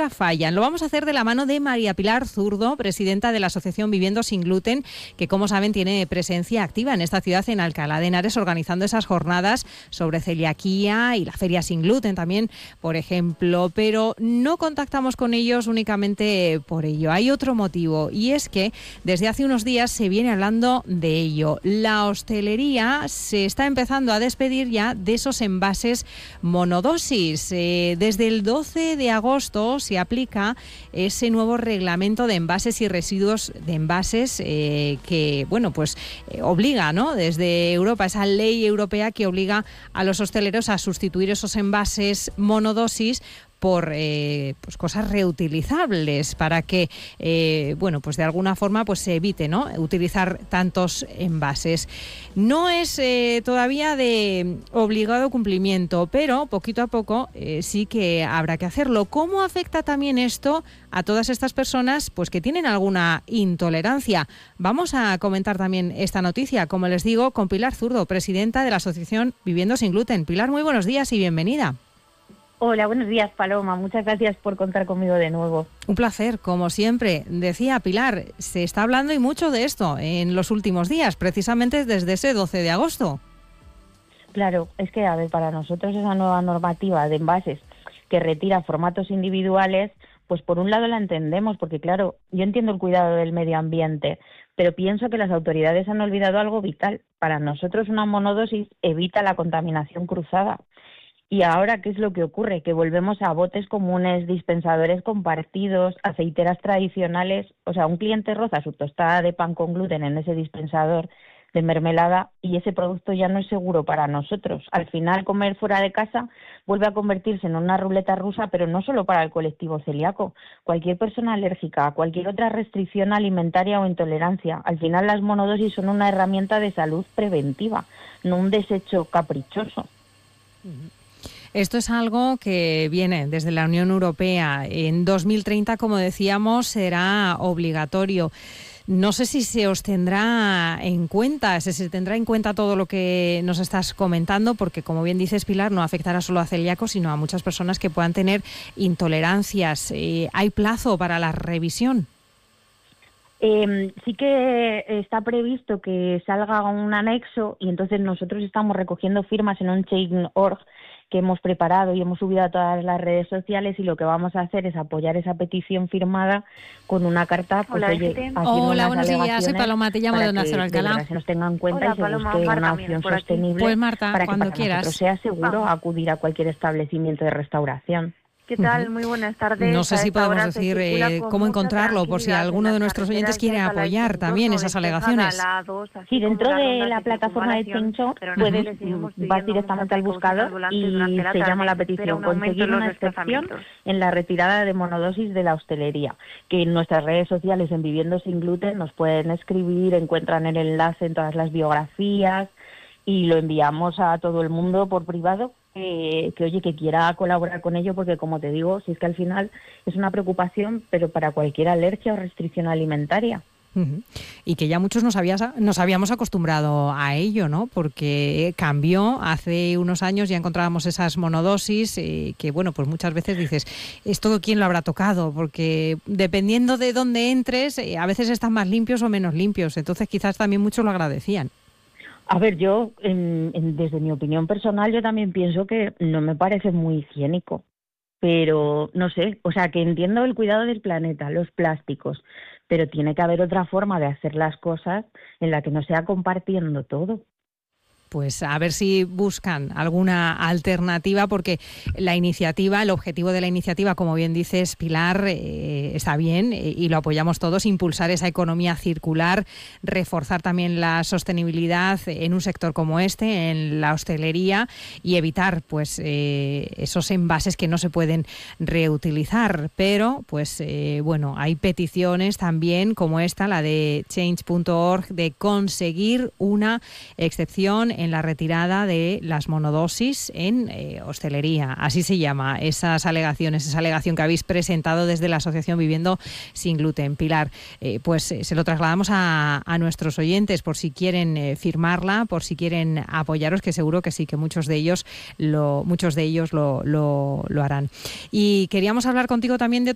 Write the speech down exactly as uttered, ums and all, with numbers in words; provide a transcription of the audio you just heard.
nunca fallan. Lo vamos a hacer de la mano de María Pilar Zurdo, presidenta de la Asociación Viviendo Sin Gluten, que como saben tiene presencia activa en esta ciudad, en Alcalá de Henares, organizando esas jornadas sobre celiaquía y la Feria Sin Gluten también, por ejemplo. Pero no contactamos con ellos únicamente por ello. Hay otro motivo, y es que desde hace unos días se viene hablando de ello. La hostelería se está empezando a despedir ya de esos envases monodosis. Eh, desde el doce de agosto se aplica ese nuevo reglamento de envases y residuos de envases eh, que, bueno, pues eh, obliga, ¿no? Desde Europa, esa ley europea que obliga a los hosteleros a sustituir esos envases monodosis por eh, pues cosas reutilizables, para que eh, bueno, pues de alguna forma pues se evite, ¿no?, utilizar tantos envases. No es eh, todavía de obligado cumplimiento, pero poquito a poco eh, sí que habrá que hacerlo. ¿Cómo afecta también esto a todas estas personas pues que tienen alguna intolerancia? Vamos a comentar también esta noticia, como les digo, con Pilar Zurdo, presidenta de la Asociación Viviendo Sin Gluten. Pilar, muy buenos días y bienvenida. Hola, buenos días, Paloma. Muchas gracias por contar conmigo de nuevo. Un placer, como siempre. Decía Pilar, se está hablando y mucho de esto en los últimos días, precisamente desde ese doce de agosto. Claro, es que, a ver, para nosotros esa nueva normativa de envases que retira formatos individuales, pues por un lado la entendemos, porque claro, yo entiendo el cuidado del medio ambiente, pero pienso que las autoridades han olvidado algo vital. Para nosotros una monodosis evita la contaminación cruzada. Y ahora, ¿qué es lo que ocurre? Que volvemos a botes comunes, dispensadores compartidos, aceiteras tradicionales. O sea, un cliente roza su tostada de pan con gluten en ese dispensador de mermelada y ese producto ya no es seguro para nosotros. Al final, comer fuera de casa vuelve a convertirse en una ruleta rusa, pero no solo para el colectivo celíaco. Cualquier persona alérgica, cualquier otra restricción alimentaria o intolerancia. Al final, las monodosis son una herramienta de salud preventiva, no un desecho caprichoso. Uh-huh. Esto es algo que viene desde la Unión Europea. En dos mil treinta, como decíamos, será obligatorio. No sé si se os tendrá en cuenta, si se tendrá en cuenta todo lo que nos estás comentando, porque, como bien dices, Pilar, no afectará solo a celíacos, sino a muchas personas que puedan tener intolerancias. Eh, ¿Hay plazo para la revisión? Eh, sí que está previsto que salga un anexo y entonces nosotros estamos recogiendo firmas en un change punto org que hemos preparado y hemos subido a todas las redes sociales, y lo que vamos a hacer es apoyar esa petición firmada con una carta. Pues, Hola, oye, Hola, buenos días, soy Paloma, te llamo de Onda Cero Alcalá. Se nos tenga en cuenta. Hola, y se Paloma, busque Marta, una opción sostenible, pues Marta, para que cuando para quieras nosotros sea seguro Vamos. acudir a cualquier establecimiento de restauración. ¿Qué tal? Muy buenas tardes. No sé si podemos decir eh, cómo encontrarlo, por si alguno de nuestros oyentes quiere apoyar también esas alegaciones. Sí, dentro de la plataforma de Change punto org puedes, vas directamente al buscador y se llama la petición conseguir una excepción en la retirada de monodosis de la hostelería, que en nuestras redes sociales en Viviendo Sin Gluten nos pueden escribir, encuentran el enlace en todas las biografías y lo enviamos a todo el mundo por privado. Que, que oye, que quiera colaborar con ello, porque como te digo, si es que al final es una preocupación, pero para cualquier alergia o restricción alimentaria. Uh-huh. Y que ya muchos nos, habías, nos habíamos acostumbrado a ello, ¿no? Porque cambió hace unos años, ya encontrábamos esas monodosis, eh, que bueno, pues muchas veces dices, ¿esto quién lo habrá tocado? Porque dependiendo de dónde entres, eh, a veces están más limpios o menos limpios, entonces quizás también muchos lo agradecían. A ver, yo, en, en, desde mi opinión personal, yo también pienso que no me parece muy higiénico, pero no sé, o sea, que entiendo el cuidado del planeta, los plásticos, pero tiene que haber otra forma de hacer las cosas en la que no sea compartiendo todo. Pues a ver si buscan alguna alternativa, porque la iniciativa, el objetivo de la iniciativa, como bien dices, Pilar, eh, está bien eh, y lo apoyamos todos, impulsar esa economía circular, reforzar también la sostenibilidad en un sector como este, en la hostelería, y evitar pues eh, esos envases que no se pueden reutilizar. Pero, pues eh, bueno, hay peticiones también como esta, la de change punto org, de conseguir una excepción en la retirada de las monodosis en eh, hostelería. Así se llama esas alegaciones, esa alegación que habéis presentado desde la Asociación Viviendo Sin Gluten. Pilar, eh, pues eh, se lo trasladamos a, a nuestros oyentes por si quieren eh, firmarla, por si quieren apoyaros, que seguro que sí, que muchos de ellos lo, muchos de ellos lo, lo, lo harán. Y queríamos hablar contigo también de